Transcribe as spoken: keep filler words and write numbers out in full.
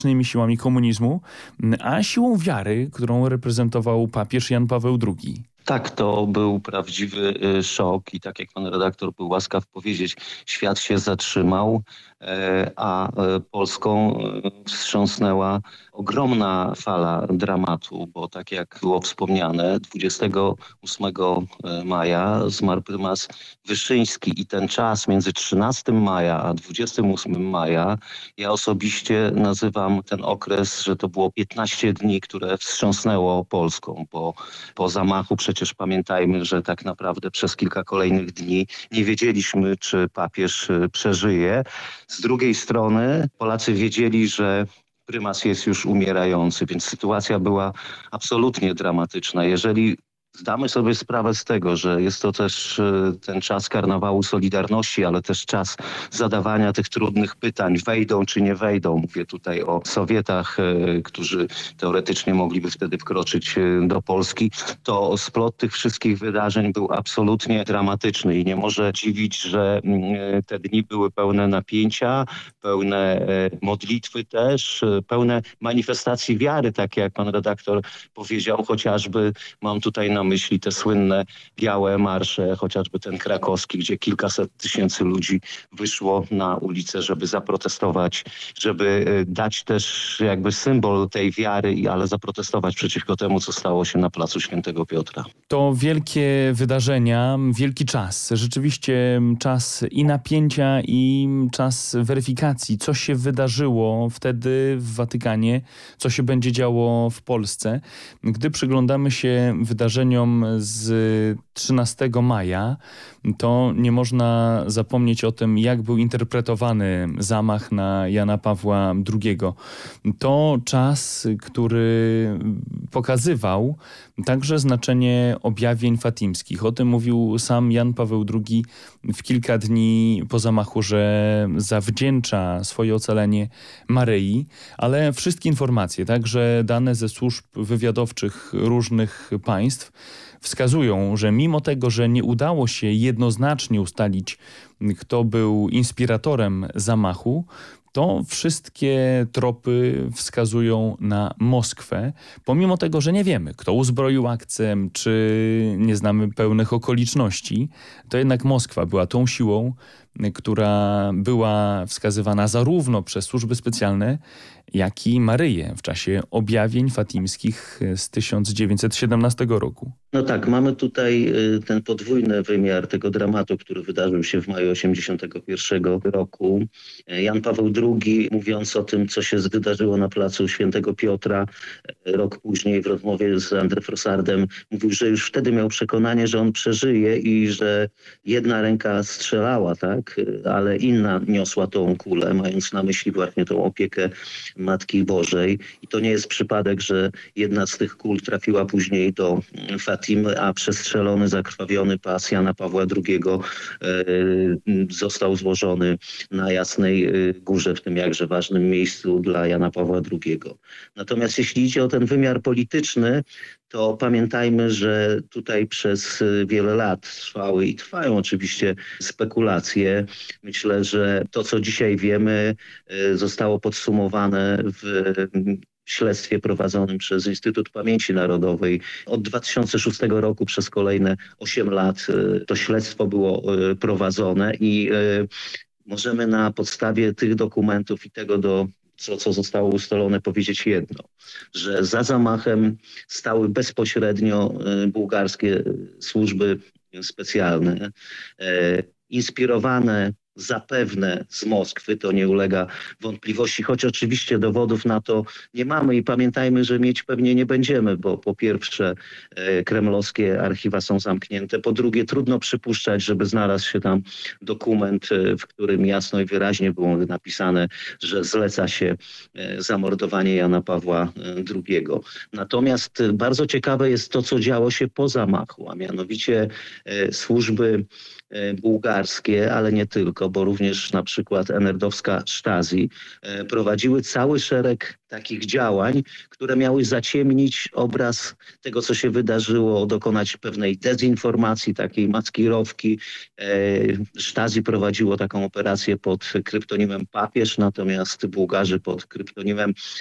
siłami komunizmu, a siłą wiary, którą reprezentował papież Jan Paweł drugi. Tak, to był prawdziwy szok i tak jak pan redaktor był łaskaw powiedzieć, świat się zatrzymał, a Polską wstrząsnęła ogromna fala dramatu, bo tak jak było wspomniane, dwudziestego ósmego maja zmarł prymas Wyszyński i ten czas między trzynastego maja a dwudziestego ósmego maja, ja osobiście nazywam ten okres, że to było piętnaście dni, które wstrząsnęło Polską, bo po zamachu przecież pamiętajmy, że tak naprawdę przez kilka kolejnych dni nie wiedzieliśmy, czy papież przeżyje. Z drugiej strony Polacy wiedzieli, że prymas jest już umierający, więc sytuacja była absolutnie dramatyczna. Jeżeli zdamy sobie sprawę z tego, że jest to też ten czas karnawału Solidarności, ale też czas zadawania tych trudnych pytań, wejdą czy nie wejdą. Mówię tutaj o Sowietach, którzy teoretycznie mogliby wtedy wkroczyć do Polski. To splot tych wszystkich wydarzeń był absolutnie dramatyczny i nie może dziwić, że te dni były pełne napięcia, pełne modlitwy też, pełne manifestacji wiary, tak jak pan redaktor powiedział, chociażby mam tutaj na myśli te słynne białe marsze, chociażby ten krakowski, gdzie kilkaset tysięcy ludzi wyszło na ulicę, żeby zaprotestować, żeby dać też jakby symbol tej wiary, ale zaprotestować przeciwko temu, co stało się na placu Świętego Piotra. To wielkie wydarzenia, wielki czas. Rzeczywiście czas i napięcia, i czas weryfikacji, co się wydarzyło wtedy w Watykanie, co się będzie działo w Polsce. Gdy przyglądamy się wydarzeniom z trzynastego maja, to nie można zapomnieć o tym, jak był interpretowany zamach na Jana Pawła drugiego. To czas, który pokazywał także znaczenie objawień fatimskich. O tym mówił sam Jan Paweł drugi w kilka dni po zamachu, że zawdzięcza swoje ocalenie Maryi, ale wszystkie informacje, także dane ze służb wywiadowczych różnych państw, wskazują, że mimo tego, że nie udało się jednoznacznie ustalić, kto był inspiratorem zamachu, to wszystkie tropy wskazują na Moskwę, pomimo tego, że nie wiemy, kto uzbroił akcent, czy nie znamy pełnych okoliczności, to jednak Moskwa była tą siłą, która była wskazywana zarówno przez służby specjalne, jak i Maryję w czasie objawień fatimskich z tysiąc dziewięćset siedemnastego roku. No tak, mamy tutaj ten podwójny wymiar tego dramatu, który wydarzył się w maju osiemdziesiątego pierwszego roku. Jan Paweł drugi, mówiąc o tym, co się wydarzyło na placu Świętego Piotra, rok później w rozmowie z André Frossardem mówił, że już wtedy miał przekonanie, że on przeżyje i że jedna ręka strzelała, tak, ale inna niosła tą kulę, mając na myśli właśnie tą opiekę Matki Bożej. I to nie jest przypadek, że jedna z tych kul trafiła później do Fatimy, a przestrzelony, zakrwawiony pas Jana Pawła drugiego e, został złożony na Jasnej Górze, w tym jakże ważnym miejscu dla Jana Pawła drugiego. Natomiast jeśli idzie o ten wymiar polityczny, to pamiętajmy, że tutaj przez wiele lat trwały i trwają oczywiście spekulacje. Myślę, że to, co dzisiaj wiemy, zostało podsumowane w śledztwie prowadzonym przez Instytut Pamięci Narodowej. Od dwa tysiące szóstego roku przez kolejne osiem lat to śledztwo było prowadzone i możemy na podstawie tych dokumentów i tego, do co, co zostało ustalone, powiedzieć jedno, że za zamachem stały bezpośrednio bułgarskie służby specjalne, inspirowane zapewne z Moskwy, to nie ulega wątpliwości, choć oczywiście dowodów na to nie mamy i pamiętajmy, że mieć pewnie nie będziemy, bo po pierwsze e, kremlowskie archiwa są zamknięte, po drugie trudno przypuszczać, żeby znalazł się tam dokument, e, w którym jasno i wyraźnie było napisane, że zleca się e, zamordowanie Jana Pawła drugiego. Natomiast e, bardzo ciekawe jest to, co działo się po zamachu, a mianowicie e, służby bułgarskie, ale nie tylko, bo również na przykład enerdowska Stasi prowadziły cały szereg takich działań, które miały zaciemnić obraz tego, co się wydarzyło, dokonać pewnej dezinformacji, takiej maskirowki. Stasi prowadziło taką operację pod kryptonimem papież, natomiast Bułgarzy pod kryptonimem